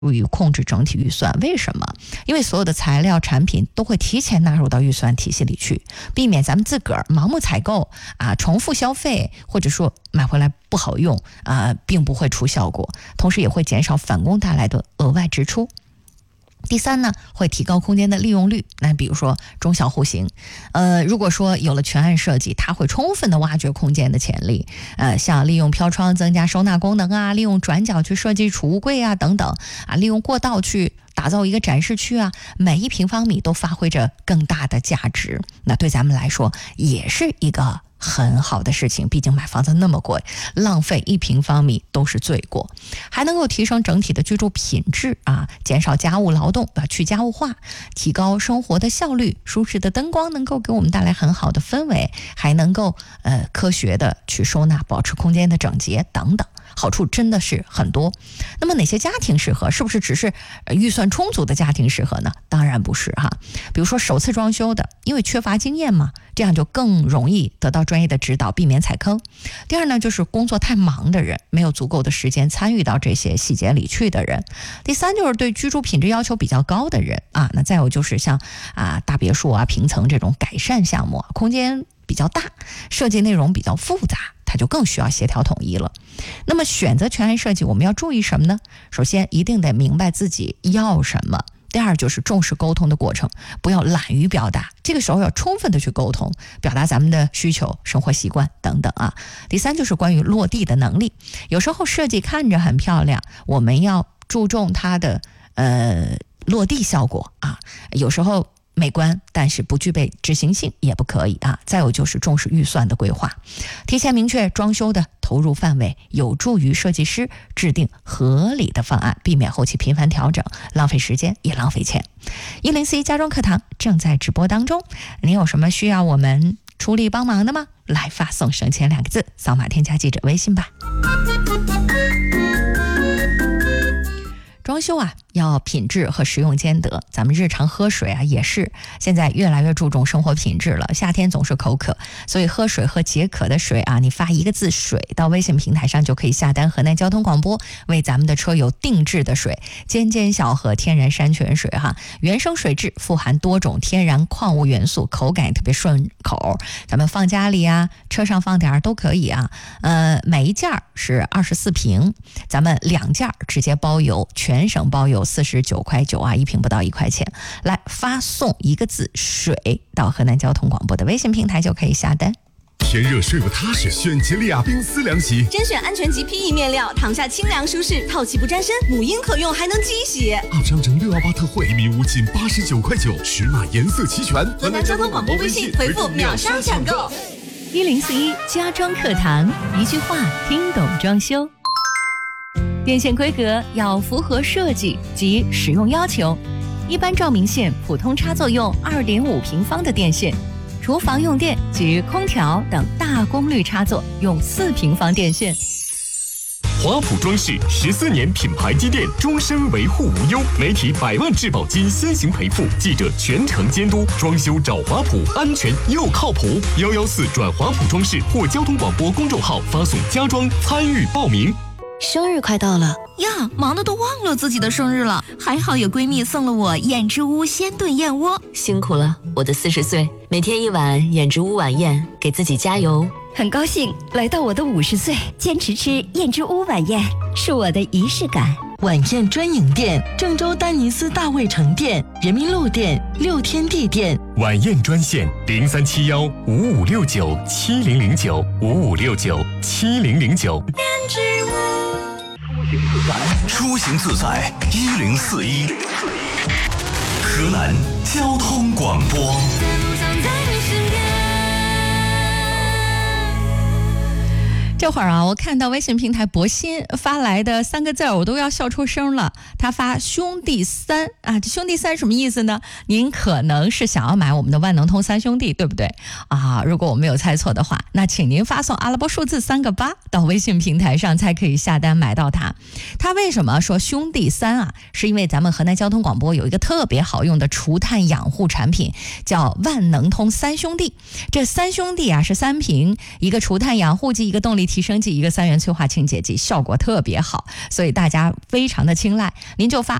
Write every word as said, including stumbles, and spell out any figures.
于控制整体预算。为什么？因为所有的材料产品都会提前纳入到预算体系里去，避免咱们自个儿盲目采购啊，重复消费，或者说买回来不好用啊，并不会出效果，同时也会减少返工带来的额外支出。第三呢，会提高空间的利用率。那比如说中小户型，呃，如果说有了全案设计，它会充分的挖掘空间的潜力。呃，像利用飘窗增加收纳功能啊，利用转角去设计储物柜啊等等啊，利用过道去打造一个展示区啊，每一平方米都发挥着更大的价值。那对咱们来说也是一个很好的事情，毕竟买房子那么贵，浪费一平方米都是罪过。还能够提升整体的居住品质啊，减少家务劳动，去家务化，提高生活的效率。舒适的灯光能够给我们带来很好的氛围，还能够呃科学的去收纳，保持空间的整洁等等。好处真的是很多。那么哪些家庭适合？是不是只是预算充足的家庭适合呢？当然不是哈。比如说首次装修的，因为缺乏经验嘛，这样就更容易得到专业的指导，避免踩坑。第二呢，就是工作太忙的人，没有足够的时间参与到这些细节里去的人。第三就是对居住品质要求比较高的人啊。那再有就是像啊大别墅啊、平层这种改善项目啊，空间比较大，设计内容比较复杂，它就更需要协调统一了。那么选择全案设计，我们要注意什么呢？首先一定得明白自己要什么。第二就是重视沟通的过程，不要懒于表达，这个时候要充分的去沟通，表达咱们的需求、生活习惯等等啊。第三就是关于落地的能力，有时候设计看着很漂亮，我们要注重它的呃落地效果啊。有时候美观，但是不具备执行性也不可以啊。再有就是重视预算的规划，提前明确装修的投入范围，有助于设计师制定合理的方案，避免后期频繁调整，浪费时间也浪费钱。一零四一家装课堂正在直播当中，你有什么需要我们出力帮忙的吗？来发送省钱两个字，扫码添加记者微信吧。装修啊，要品质和实用兼得。咱们日常喝水啊，也是现在越来越注重生活品质了。夏天总是口渴，所以喝水喝解渴的水啊，你发一个字水到微信平台上就可以下单河南交通广播为咱们的车友定制的水，尖尖小河天然山泉水哈，原生水质，富含多种天然矿物元素，口感也特别顺口。咱们放家里啊，车上放点都可以啊。呃，每一件是二十四瓶，咱们两件直接包邮，全省包邮四十九块九啊，一瓶不到一块钱。来发送一个字水到河南交通广播的微信平台就可以下单。 天热睡不踏实，选吉利亚冰丝凉席， 甄选安全级 P E 面料，躺下清凉舒适，透气不沾身，母婴可用还能机洗。 二商城六幺八特惠，一米五仅八十九块九，尺码颜色齐全。 河南交通广播微信回复秒杀抢购。 一零四一家装课堂，一句话听懂装修。电线规格要符合设计及使用要求，一般照明线普通插座用 二点五 平方的电线，厨房用电及空调等大功率插座用四平方电线。 华普装饰十四年品牌积淀，终身维护无忧，媒体百万质保金先行赔付，记者全程监督，装修找华普，安全又靠谱。幺幺四转华普装饰或交通广播公众号发送家装参与报名。 生日快到了呀，忙得都忘了自己的生日了，还好有闺蜜送了我燕之屋鲜炖燕窝。 辛苦了，我的四十岁，每天一碗燕之屋晚宴，给自己加油。 很高兴来到我的五十岁，坚持吃燕之屋晚宴是我的仪式感。 晚宴专营店：郑州丹尼斯大卫城店、人民路店、六天地店。 晚宴专线：零三七幺五五六九七零零九五五六九七零零九。 燕之屋， 出行自在一零四一，河南交通广播。 这会儿啊，我看到微信平台博鑫发来的三个字，我都要笑出声了。他发兄弟三啊，这兄弟三什么意思呢？您可能是想要买我们的万能通三兄弟，对不对啊？如果我没有猜错的话，那请您发送阿拉伯数字三个八到微信平台上，才可以下单买到它。他为什么说兄弟三啊？是因为咱们河南交通广播有一个特别好用的除碳养护产品，叫万能通三兄弟。这三兄弟啊是三瓶，一个除碳养护剂，一个动力提升剂，一个三元催化清洁剂，效果特别好，所以大家非常的青睐。您就发